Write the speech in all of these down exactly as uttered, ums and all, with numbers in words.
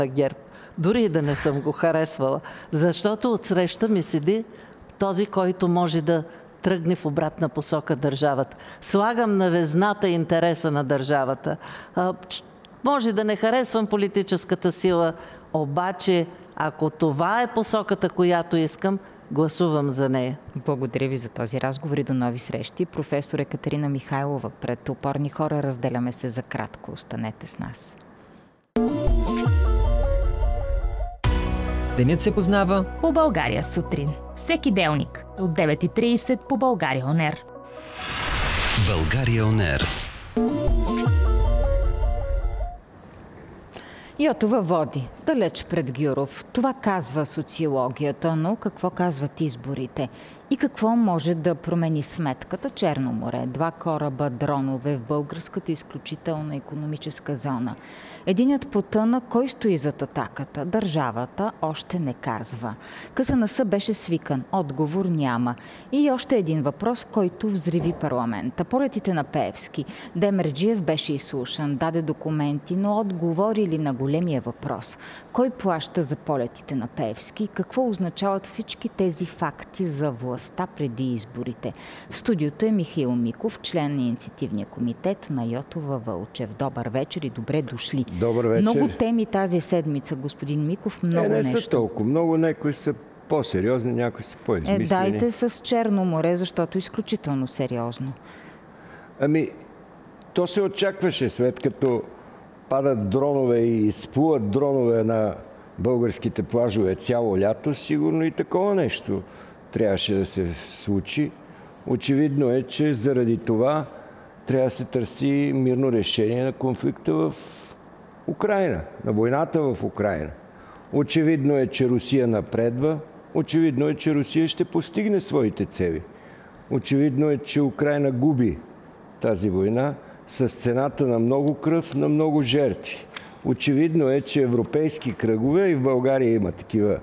ГЕРБ. Дори и да не съм го харесвала. Защото отсреща ми седи този, който може да тръгне в обратна посока държавата. Слагам на везната интереса на държавата. А, може да не харесвам политическата сила, обаче ако това е посоката, която искам, гласувам за нея. Благодаря ви за този разговор и до нови срещи. Професор Екатерина Михайлова, пред опорни хора разделяме се за кратко. Останете с нас. Денят се познава по България сутрин. Всеки делник от девет и трийсет по България Он Ер. България Он Ер. Йотова води далеч пред Гюров. Това казва социологията, но какво казват изборите? И какво може да промени сметката? Черно море, два кораба дронове в българската изключителна икономическа зона. Единият потъна, кой стои зад атаката? Държавата още не казва. КСНС беше свикан, отговор няма. И още един въпрос, който взриви парламента. Полетите на Пеевски. Демерджиев беше изслушан, даде документи, но отговори ли на големия въпрос? Кой плаща за полетите на Пеевски? Какво означават всички тези факти за властта преди изборите? В студиото е Михаил Миков, член на инициативния комитет на Йотова Вълчев. Добър вечер и добре дошли. Добър вечер. Много теми тази седмица, господин Миков, много е, не нещо. Са толкова много, някои са по-сериозни, някои са по-измислени. Е, дайте с Черно море, защото е изключително сериозно. Ами, то се очакваше, след като падат дронове и изплуват дронове на българските плажове цяло лято, сигурно и такова нещо трябваше да се случи. Очевидно е, че заради това трябва да се търси мирно решение на конфликта в Украйна, на войната в Украйна. Очевидно е, че Русия напредва. Очевидно е, че Русия ще постигне своите цели. Очевидно е, че Украйна губи тази война с цената на много кръв, на много жертви. Очевидно е, че европейски кръгове, и в България има такива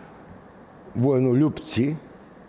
военолюбци,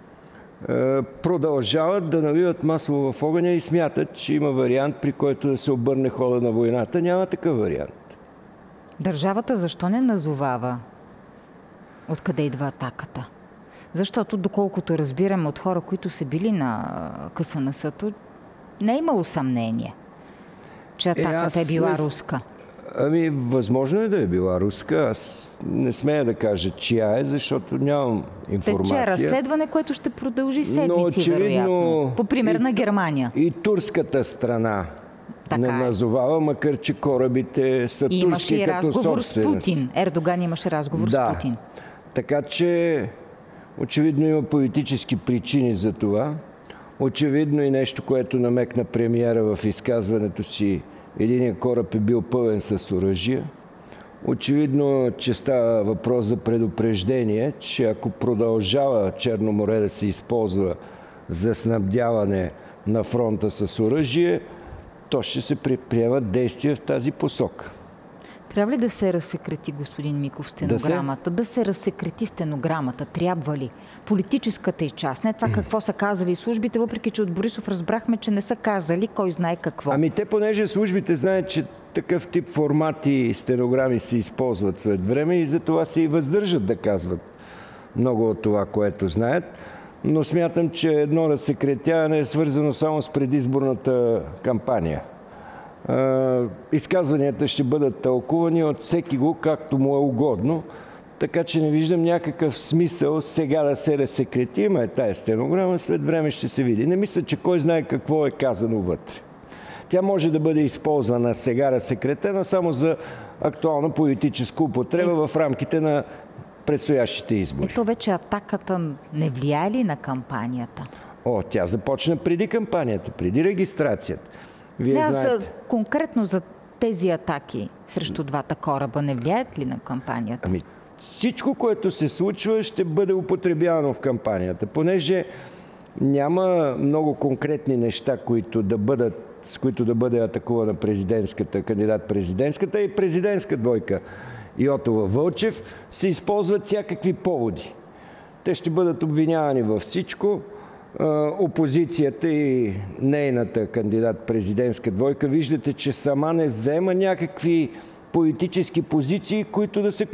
продължават да наливат масло в огъня и смятат, че има вариант, при който да се обърне хода на войната. Няма такъв вариант. Държавата защо не назовава откъде идва атаката? Защото, доколкото разбираме от хора, които са били на КСНС-то, не е имало съмнение, че атаката е, е била не... руска. Ами, възможно е да е била руска. Аз не смея да кажа чия е, защото нямам информация. Тече разследване, което ще продължи седмици, но очевидно, вероятно. По пример и, на Германия. И турската страна така не е. назовава, макар че корабите са и турски и като собственост. Имаше и разговор с Путин. Ердоган имаше разговор да. с Путин. Така че очевидно има политически причини за това. Очевидно и нещо, което намекна премиера в изказването си, единият кораб е бил пълен с оръжия. Очевидно, че става въпрос за предупреждение, че ако продължава Черно море да се използва за снабдяване на фронта с оръжие, то ще се предприемат действия в тази посока. Трябва ли да се разсекрети, господин Миков, стенограмата? Да се, да се разсекрети стенограмата. Трябва ли? Политическата и част. Не това какво са казали службите, въпреки че от Борисов разбрахме, че не са казали кой знае какво. Ами те, понеже службите знаят, че такъв тип формати и стенограми се използват след време и затова се и въздържат да казват много от това, което знаят. Но смятам, че едно разсекретяване е свързано само с предизборната кампания. Изказванията ще бъдат тълкувани от всеки го, както му е угодно, така че не виждам някакъв смисъл сега да се разсекрети. Има е тая стенограма, след време ще се види. Не мисля, че кой знае какво е казано вътре. Тя може да бъде използвана сега разсекретена само за актуална политическа употреба е... в рамките на предстоящите избори. Ето вече атаката не влияе ли на кампанията? О, тя започна преди кампанията, преди регистрацията. Вие не, знаете. Конкретно за тези атаки срещу двата кораба не влияят ли на кампанията? Ами, всичко, което се случва, ще бъде употребявано в кампанията, понеже няма много конкретни неща, които да бъдат, с които да бъде атакувана президентската, кандидат-президентската и президентска двойка Йотова Вълчев, се използват всякакви поводи. Те ще бъдат обвинявани във всичко. Опозицията и нейната кандидат-президентска двойка, виждате, че сама не взема някакви политически позиции, които да се